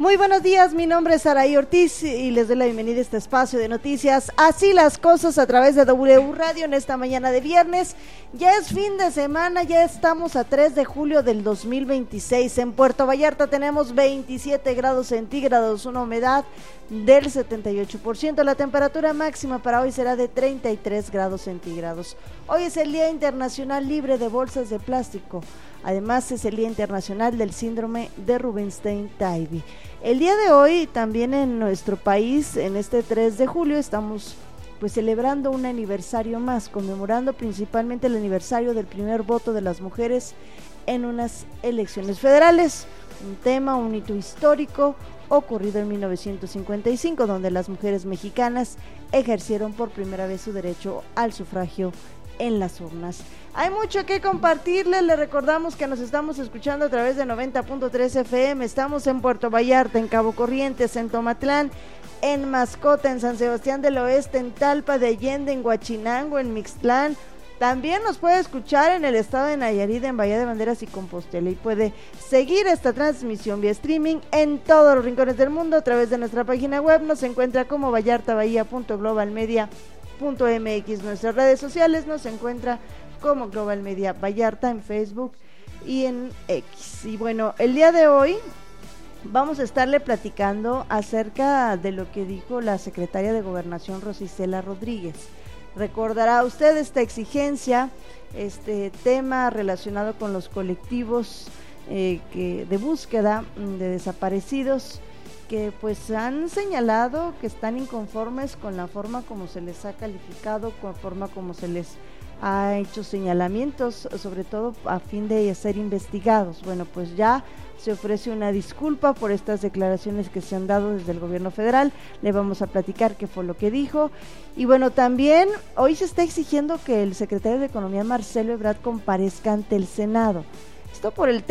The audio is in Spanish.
Muy buenos días, mi nombre es Saraí Ortiz y les doy la bienvenida a este espacio de noticias. Así las cosas a través de W Radio en esta mañana de viernes. Ya es fin de semana, ya estamos a 3 de julio del 2026. En Puerto Vallarta tenemos 27 grados centígrados, una humedad del 78%. La temperatura máxima para hoy será de 33 grados centígrados. Hoy es el Día Internacional Libre de Bolsas de Plástico. Además es el Día Internacional del Síndrome de Rubinstein-Taybi. El día de hoy también en nuestro país, en este 3 de julio, estamos celebrando un aniversario más, conmemorando principalmente el aniversario del primer voto de las mujeres en unas elecciones federales. Un tema, un hito histórico ocurrido en 1955, donde las mujeres mexicanas ejercieron por primera vez su derecho al sufragio en las urnas. Hay mucho que compartirles, les recordamos que nos estamos escuchando a través de 90.3 FM, estamos en Puerto Vallarta, en Cabo Corrientes, en Tomatlán, en Mascota, en San Sebastián del Oeste, en Talpa de Allende, en Huachinango, en Mixtlán. También nos puede escuchar en el estado de Nayarit, en Bahía de Banderas y Compostela, y puede seguir esta transmisión vía streaming en todos los rincones del mundo a través de nuestra página web. Nos encuentra como vallartabahía.globalmedia.mx. Nuestras redes sociales nos encuentra como Global Media Vallarta en Facebook y en X. Y bueno, el día de hoy vamos a estarle platicando acerca de lo que dijo la secretaria de Gobernación, Rosa Isela Rodríguez. Recordará usted esta exigencia, este tema relacionado con los colectivos de búsqueda de desaparecidos, que pues han señalado que están inconformes con la forma como se les ha calificado, con la forma como se les ha hecho señalamientos, sobre todo a fin de ser investigados. Bueno, pues ya se ofrece una disculpa por estas declaraciones que se han dado desde el gobierno federal. Le vamos a platicar qué fue lo que dijo. Y bueno, también hoy se está exigiendo que el secretario de Economía, Marcelo Ebrard, comparezca ante el Senado. Esto por el